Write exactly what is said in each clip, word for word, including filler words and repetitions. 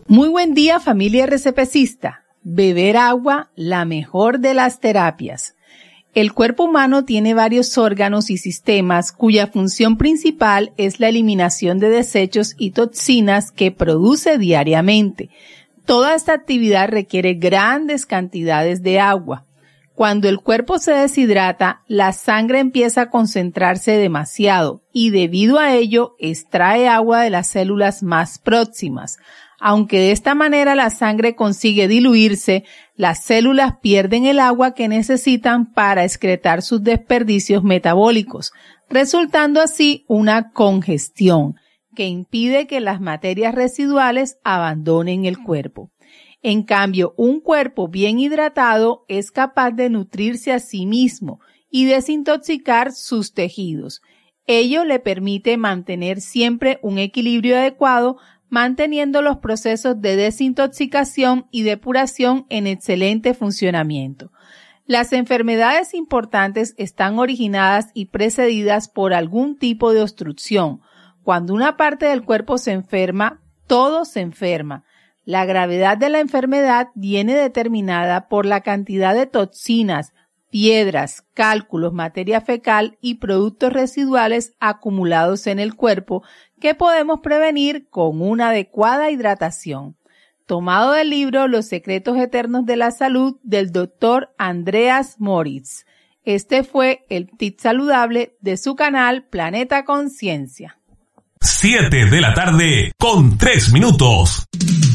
Muy buen día, familia RCPcista. Beber agua, la mejor de las terapias. El cuerpo humano tiene varios órganos y sistemas cuya función principal es la eliminación de desechos y toxinas que produce diariamente. Toda esta actividad requiere grandes cantidades de agua. Cuando el cuerpo se deshidrata, la sangre empieza a concentrarse demasiado y debido a ello extrae agua de las células más próximas. Aunque de esta manera la sangre consigue diluirse, las células pierden el agua que necesitan para excretar sus desperdicios metabólicos, resultando así una congestión que impide que las materias residuales abandonen el cuerpo. En cambio, un cuerpo bien hidratado es capaz de nutrirse a sí mismo y desintoxicar sus tejidos. Ello le permite mantener siempre un equilibrio adecuado, manteniendo los procesos de desintoxicación y depuración en excelente funcionamiento. Las enfermedades importantes están originadas y precedidas por algún tipo de obstrucción. Cuando una parte del cuerpo se enferma, todo se enferma. La gravedad de la enfermedad viene determinada por la cantidad de toxinas, piedras, cálculos, materia fecal y productos residuales acumulados en el cuerpo que podemos prevenir con una adecuada hidratación. Tomado del libro Los secretos eternos de la salud del doctor Andreas Moritz. Este fue el tip saludable de su canal Planeta Conciencia. siete de la tarde con tres minutos.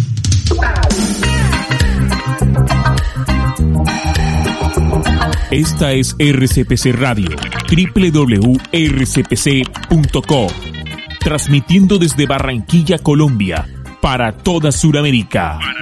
Esta es R C P C Radio, doble u doble u doble u punto r c p c punto com, transmitiendo desde Barranquilla, Colombia, para toda Sudamérica.